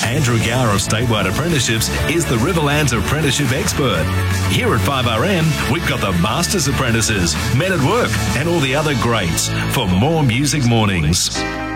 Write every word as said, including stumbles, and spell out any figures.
Andrew Gower of Statewide Apprenticeships is the Riverlands apprenticeship expert. Here at five R M, we've got the Masters Apprentices, Men at Work, and all the other greats for more Music Mornings.